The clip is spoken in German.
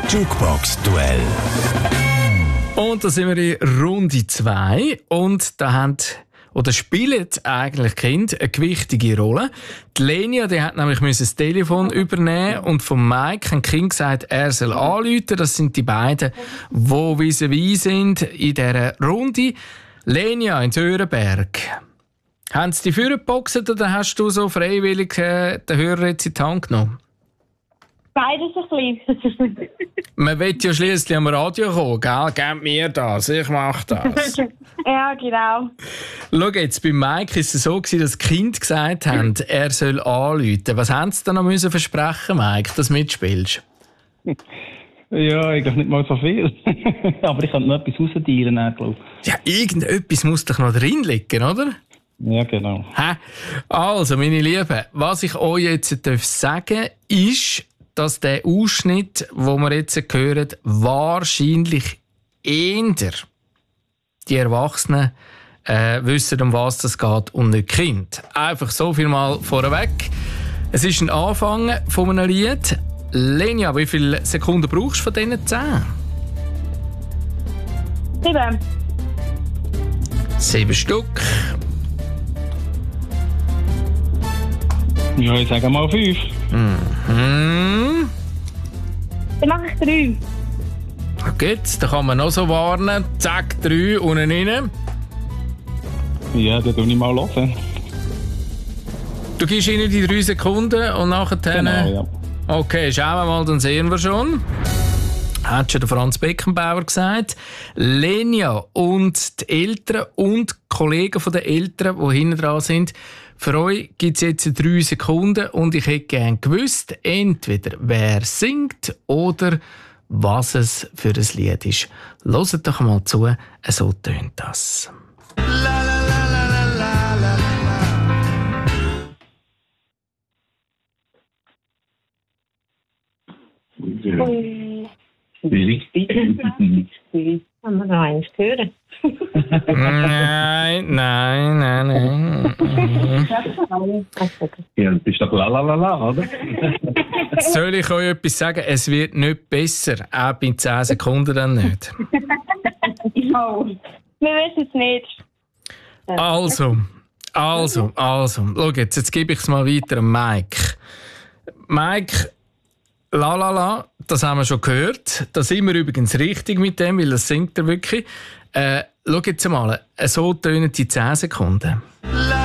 Jukebox-Duell. Und da sind wir in Runde 2 und da spielen eigentlich Kinder eine gewichtige Rolle. Die Lenia, die hat nämlich das Telefon übernehmen und von Mike hat Kind gesagt, er soll anrufen. Das sind die beiden, die vis-à-vis sind in dieser Runde. Lenia in Sörenberg. Haben sie die Führer geboxt oder hast du so freiwillig den Hörer jetzt in die Hand genommen? Beides ein bisschen. Man will ja schliesslich am Radio kommen, gell? Gebt mir das, ich mach das. Ja, genau. Schau jetzt, bei Mike war es so, dass die Kinder gesagt haben, er soll anrufen. Was haben sie dann noch versprechen, Mike, dass du mitspielst? Ja, eigentlich nicht mal so viel. Aber ich kann noch etwas rausdielen, glaube ich. Ja, irgendetwas muss doch noch drin liegen, oder? Ja, genau. Also, meine Lieben, was ich euch jetzt sagen darf, ist, dass der Ausschnitt, den wir jetzt hören, wahrscheinlich eher die Erwachsenen wissen, um was es geht und nicht die Kinder. Einfach so viel mal vorweg. Es ist ein Anfang von einem Lied. Lenia, wie viele Sekunden brauchst du von diesen 10? 7. 7 Stück. Ja, ich sage mal 5. Mhm. Dann mache ich 3. Okay, da kann man noch so warnen. Zack, 3 unten rein. Ja, dann tue ich mal hören. Du gibst ihnen die 3 Sekunden und nachher... Genau, ja. Okay, schauen wir mal, dann sehen wir schon. Hat schon der Franz Beckenbauer gesagt. Lenia und die Eltern und die Kollegen der Eltern, die hinten dran sind, für euch gibt es jetzt 3 Sekunden und ich hätte gerne gewusst, entweder wer singt oder was es für ein Lied ist. Hört doch mal zu, so tönt das. Haben wir noch eins hören? Nein. Ja, das ist doch la, oder? Soll ich euch etwas sagen? Es wird nicht besser, auch bei 10 Sekunden dann nicht. Oh. Wir wissen es nicht. Also. Schau jetzt gebe ich es mal weiter an Mike. Mike, la, das haben wir schon gehört. Da sind wir übrigens richtig mit dem, weil das singt er wirklich. Schau jetzt mal, so tönen die 10 Sekunden.